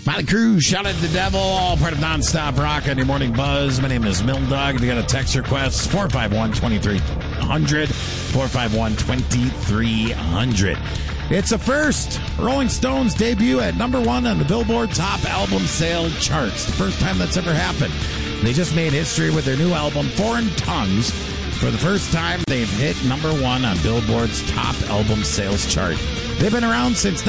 Molly Cruz, Shout at the Devil, all part of Nonstop Rock on your morning buzz. My name is Milne Dog. If you got a text request, 451-2300, 451-2300. It's a first. Rolling Stones debut at number 1 on the Billboard Top Album Sale charts. The first time that's ever happened. They just made history with their new album, Foreign Tongues. For the first time, they've hit number 1 on Billboard's Top Album Sales chart. They've been around since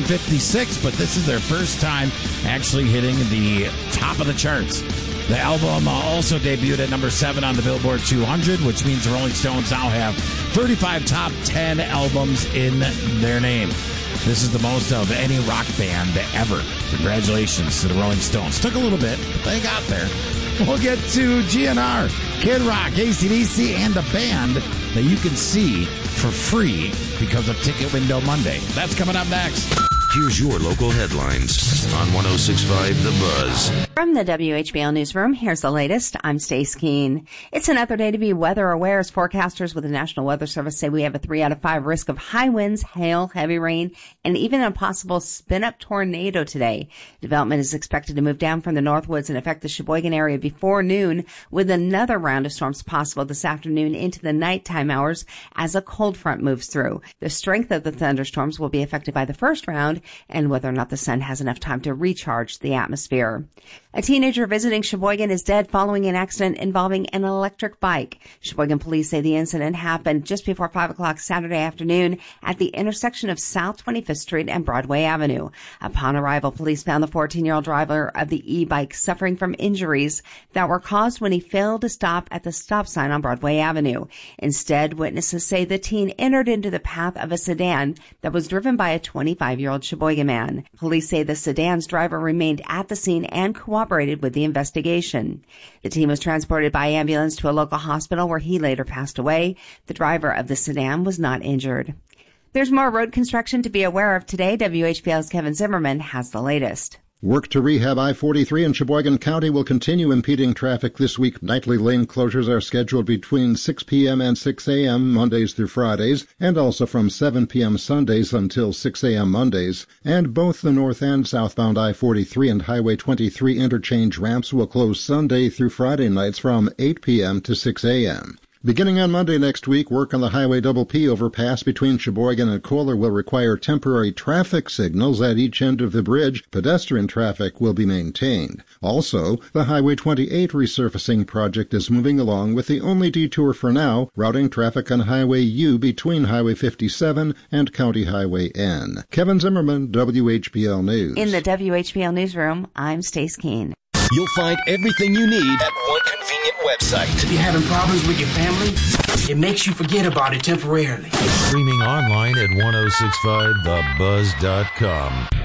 1956, but this is their first time actually hitting the top of the charts. The album also debuted at number 7 on the Billboard 200, which means the Rolling Stones now have 35 top 10 albums in their name. This is the most of any rock band ever. Congratulations to the Rolling Stones. Took a little bit, but they got there. We'll get to GNR, Kid Rock, AC/DC, and a band that you can see for free because of Ticket Window Monday. That's coming up next. Here's your local headlines on 106.5 The Buzz. From the WHBL Newsroom, here's the latest. I'm Stace Keene. It's another day to be weather aware as forecasters with the National Weather Service say we have a 3 out of 5 risk of high winds, hail, heavy rain, and even a possible spin-up tornado today. Development is expected to move down from the northwoods and affect the Sheboygan area before noon, with another round of storms possible this afternoon into the nighttime hours as a cold front moves through. The strength of the thunderstorms will be affected by the first round and whether or not the sun has enough time to recharge the atmosphere. A teenager visiting Sheboygan is dead following an accident involving an electric bike. Sheboygan police say the incident happened just before 5 o'clock Saturday afternoon at the intersection of South 25th Street and Broadway Avenue. Upon arrival, police found the 14-year-old driver of the e-bike suffering from injuries that were caused when he failed to stop at the stop sign on Broadway Avenue. Instead, witnesses say the teen entered into the path of a sedan that was driven by a 25-year-old Sheboygan man. Police say the sedan's driver remained at the scene and cooperated with the investigation. The team was transported by ambulance to a local hospital where he later passed away. The driver of the sedan was not injured. There's more road construction to be aware of today. WHBL's Kevin Zimmerman has the latest. Work to rehab I-43 in Sheboygan County will continue impeding traffic this week. Nightly lane closures are scheduled between 6 p.m. and 6 a.m. Mondays through Fridays, and also from 7 p.m. Sundays until 6 a.m. Mondays. And both the north and southbound I-43 and Highway 23 interchange ramps will close Sunday through Friday nights from 8 p.m. to 6 a.m. Beginning on Monday next week, work on the Highway Double P overpass between Sheboygan and Kohler will require temporary traffic signals at each end of the bridge. Pedestrian traffic will be maintained. Also, the Highway 28 resurfacing project is moving along with the only detour for now, routing traffic on Highway U between Highway 57 and County Highway N. Kevin Zimmerman, WHBL News. In the WHBL Newsroom, I'm Stace Keene. You'll find everything you need at one convenient website. If you're having problems with your family, it makes you forget about it temporarily. Streaming online at 1065thebuzz.com.